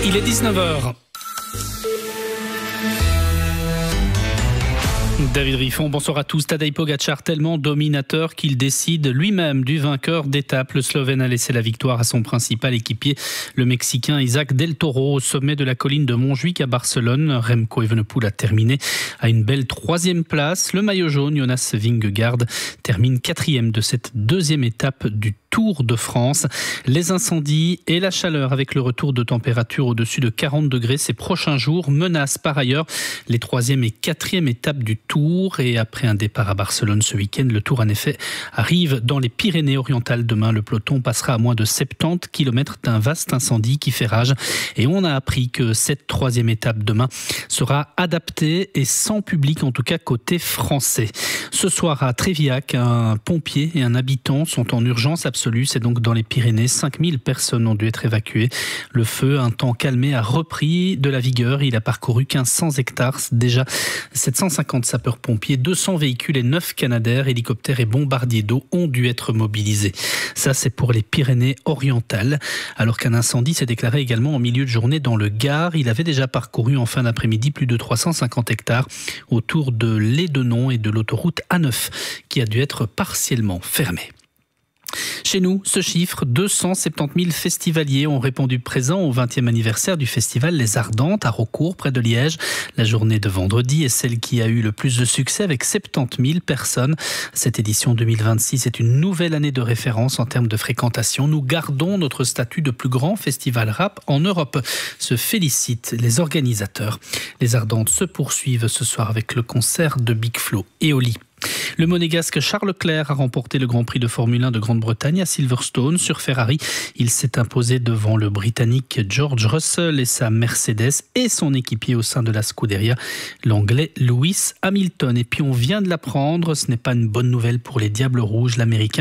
Il est 19h. David Riffon, bonsoir à tous. Tadej Pogačar, tellement dominateur qu'il décide lui-même du vainqueur d'étape. Le Slovène a laissé la victoire à son principal équipier, le Mexicain Isaac Del Toro, au sommet de la colline de Montjuïc à Barcelone. Remco Evenepoel a terminé à une belle 3e place. Le maillot jaune, Jonas Vingegaard, termine 4e de cette 2e étape du Tour de France. Les incendies et la chaleur avec le retour de température au-dessus de 40 degrés ces prochains jours menacent par ailleurs les 3e et 4e étapes du Tour. Et après un départ à Barcelone ce week-end, le Tour en effet arrive dans les Pyrénées-Orientales demain. Le peloton passera à moins de 70 km d'un vaste incendie qui fait rage. Et on a appris que cette 3e étape demain sera adaptée et sans public, en tout cas côté français. Ce soir à Tréviac, un pompier et un habitant sont en urgence absolue. C'est donc dans les Pyrénées. 5000 personnes ont dû être évacuées. Le feu, un temps calmé, a repris de la vigueur. Il a parcouru 1500 hectares. Déjà 750 sapeurs-pompiers, 200 véhicules et 9 Canadair, hélicoptères et bombardiers d'eau ont dû être mobilisés. Ça, c'est pour les Pyrénées-Orientales. Alors qu'un incendie s'est déclaré également en milieu de journée dans le Gard. Il avait déjà parcouru en fin d'après-midi plus de 350 hectares autour de Lédenon et de l'autoroute A9 qui a dû être partiellement fermée. Chez nous, ce chiffre, 270 000 festivaliers ont répondu présent au 20e anniversaire du festival Les Ardentes à Raucourt, près de Liège. La journée de vendredi est celle qui a eu le plus de succès avec 70 000 personnes. Cette édition 2026 est une nouvelle année de référence en termes de fréquentation. Nous gardons notre statut de plus grand festival rap en Europe, se félicitent les organisateurs. Les Ardentes se poursuivent ce soir avec le concert de Big Flo et Oli. Le monégasque Charles Leclerc a remporté le Grand Prix de Formule 1 de Grande-Bretagne à Silverstone sur Ferrari. Il s'est imposé devant le Britannique George Russell et sa Mercedes et son équipier au sein de la Scuderia, l'Anglais Lewis Hamilton. Et puis on vient de l'apprendre, ce n'est pas une bonne nouvelle pour les Diables Rouges. L'Américain